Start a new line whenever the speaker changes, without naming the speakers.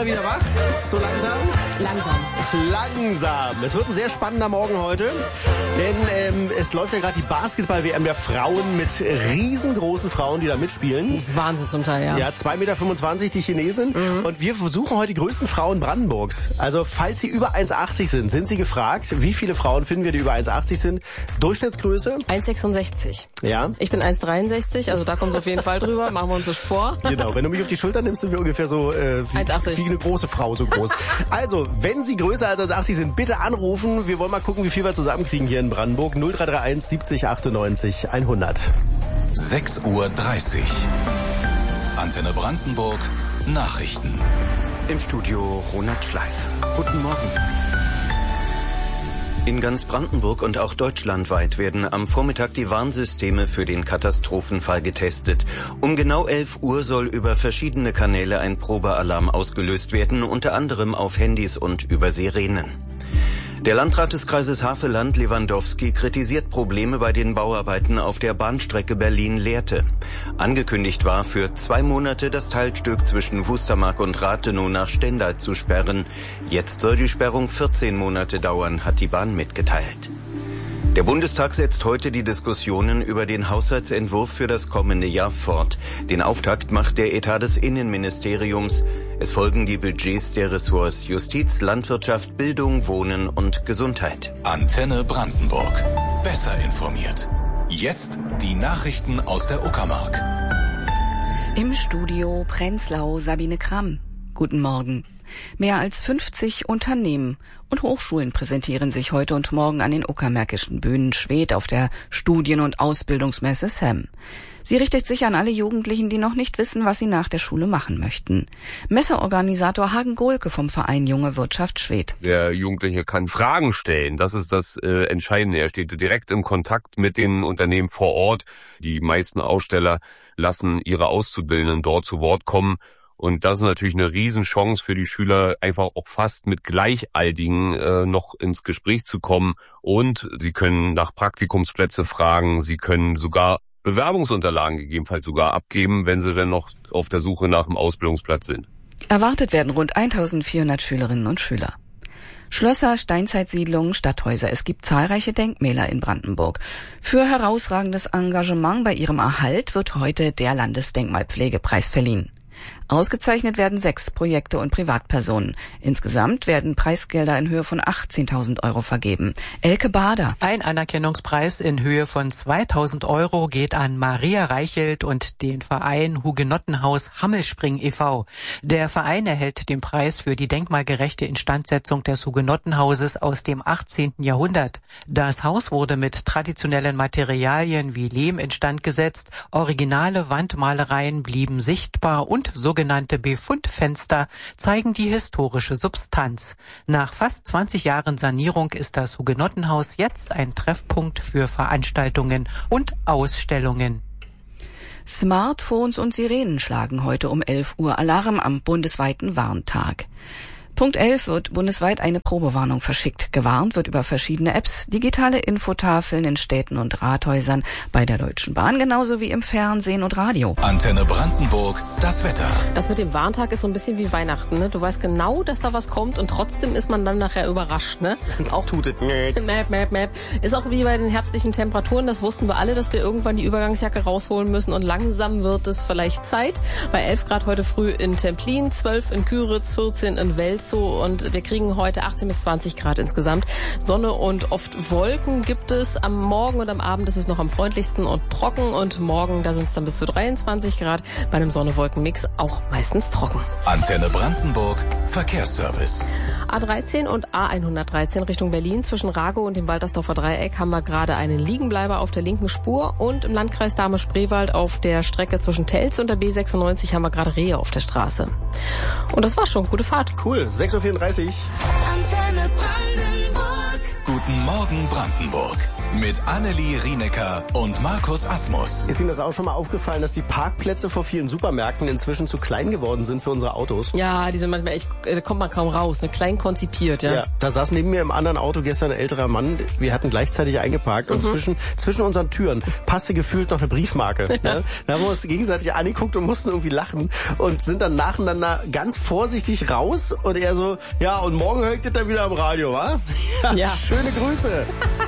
alle wieder wach? So langsam? Langsam. Es wird ein sehr spannender Morgen heute, denn es läuft ja gerade die Basketball-WM der Frauen mit riesengroßen Frauen, die da mitspielen.
Das ist Wahnsinn zum Teil, ja.
Ja, 2,25 Meter die Chinesin. Und wir versuchen heute die größten Frauen Brandenburgs. Also falls sie über 1,80 sind sie gefragt. Wie viele Frauen finden wir, die über 1,80 sind? Durchschnittsgröße?
1,66.
Ja.
Ich bin 1,63, also da kommt es auf jeden Fall drüber. Machen wir uns das vor.
Genau, wenn du mich auf die Schulter nimmst, sind wir ungefähr so wie eine große Frau, so groß. Also, wenn Sie größer als 1,80 sind, bitte anrufen. Wir wollen mal gucken, wie viel wir zusammenkriegen hier in Brandenburg. 0331 70 98 100.
6:30 Uhr. Antenne Brandenburg. Nachrichten.
Im Studio Ronald Schleif. Guten Morgen. In ganz Brandenburg und auch deutschlandweit werden am Vormittag die Warnsysteme für den Katastrophenfall getestet. Um genau 11 Uhr soll über verschiedene Kanäle ein Probealarm ausgelöst werden, unter anderem auf Handys und über Sirenen. Der Landrat des Kreises Havelland, Lewandowski, kritisiert Probleme bei den Bauarbeiten auf der Bahnstrecke Berlin-Lehrte. Angekündigt war, für 2 Monate das Teilstück zwischen Wustermark und Rathenow nach Stendal zu sperren. Jetzt soll die Sperrung 14 Monate dauern, hat die Bahn mitgeteilt. Der Bundestag setzt heute die Diskussionen über den Haushaltsentwurf für das kommende Jahr fort. Den Auftakt macht der Etat des Innenministeriums. Es folgen die Budgets der Ressorts Justiz, Landwirtschaft, Bildung, Wohnen und Gesundheit.
Antenne Brandenburg. Besser informiert. Jetzt die Nachrichten aus der Uckermark.
Im Studio Prenzlau Sabine Kramm. Guten Morgen. Mehr als 50 Unternehmen und Hochschulen präsentieren sich heute und morgen an den uckermärkischen Bühnen Schwedt auf der Studien- und Ausbildungsmesse SEM. Sie richtet sich an alle Jugendlichen, die noch nicht wissen, was sie nach der Schule machen möchten. Messeorganisator Hagen Gohlke vom Verein Junge Wirtschaft Schwedt.
Der Jugendliche kann Fragen stellen, das ist das Entscheidende. Er steht direkt im Kontakt mit den Unternehmen vor Ort. Die meisten Aussteller lassen ihre Auszubildenden dort zu Wort kommen. Und das ist natürlich eine Riesenchance für die Schüler, einfach auch fast mit Gleichaltigen noch ins Gespräch zu kommen. Und sie können nach Praktikumsplätze fragen, sie können sogar Bewerbungsunterlagen gegebenenfalls sogar abgeben, wenn sie dann noch auf der Suche nach einem Ausbildungsplatz sind.
Erwartet werden rund 1400 Schülerinnen und Schüler. Schlösser, Steinzeitsiedlungen, Stadthäuser. Es gibt zahlreiche Denkmäler in Brandenburg. Für herausragendes Engagement bei ihrem Erhalt wird heute der Landesdenkmalpflegepreis verliehen. Ausgezeichnet werden 6 Projekte und Privatpersonen. Insgesamt werden Preisgelder in Höhe von 18.000 Euro vergeben. Elke Bader.
Ein Anerkennungspreis in Höhe von 2.000 Euro geht an Maria Reichelt und den Verein Hugenottenhaus Hammelspring e.V. Der Verein erhält den Preis für die denkmalgerechte Instandsetzung des Hugenottenhauses aus dem 18. Jahrhundert. Das Haus wurde mit traditionellen Materialien wie Lehm instand gesetzt, originale Wandmalereien blieben sichtbar und sogenannte Befundfenster zeigen die historische Substanz. Nach fast 20 Jahren Sanierung ist das Hugenottenhaus jetzt ein Treffpunkt für Veranstaltungen und Ausstellungen.
Smartphones und Sirenen schlagen heute um 11 Uhr Alarm am bundesweiten Warntag. Punkt 11 wird bundesweit eine Probewarnung verschickt. Gewarnt wird über verschiedene Apps, digitale Infotafeln in Städten und Rathäusern, bei der Deutschen Bahn genauso wie im Fernsehen und Radio.
Antenne Brandenburg, das Wetter.
Das mit dem Warntag ist so ein bisschen wie Weihnachten, ne? Du weißt genau, dass da was kommt und trotzdem ist man dann nachher überrascht, ne?
Auch tutet.
Map. Ist auch wie bei den herbstlichen Temperaturen, das wussten wir alle, dass wir irgendwann die Übergangsjacke rausholen müssen und langsam wird es vielleicht Zeit. Bei 11 Grad heute früh in Templin, 12 in Küritz, 14 in Welzow und wir kriegen heute 18 bis 20 Grad insgesamt. Sonne und oft Wolken gibt es. Am Morgen und am Abend ist es noch am freundlichsten und trocken und morgen, da sind es dann bis zu 23 Grad. Bei einem Sonne-Wolken-Mix auch meistens trocken.
Antenne Brandenburg, Verkehrsservice.
A13 und A113 Richtung Berlin zwischen Ragow und dem Waltersdorfer Dreieck haben wir gerade einen Liegenbleiber auf der linken Spur und im Landkreis Dahme-Spreewald auf der Strecke zwischen Telz und der B96 haben wir gerade Rehe auf der Straße. Und das war's schon. Gute Fahrt.
Cool, 6:34 Uhr.
Gut Guten Morgen Brandenburg. Mit Annelie Rienecker und Markus Asmus.
Ist Ihnen das auch schon mal aufgefallen, dass die Parkplätze vor vielen Supermärkten inzwischen zu klein geworden sind für unsere Autos?
Ja, die sind manchmal echt, da kommt man kaum raus, ne? Klein konzipiert, ja.
Ja, da saß neben mir im anderen Auto gestern ein älterer Mann. Wir hatten gleichzeitig eingeparkt und zwischen unseren Türen passte gefühlt noch eine Briefmarke. Ne? Da haben wir uns gegenseitig angeguckt und mussten irgendwie lachen und sind dann nacheinander ganz vorsichtig raus und er so, ja, und morgen höre ich das dann wieder am Radio, wa?
Ja.
Schöne Grüße.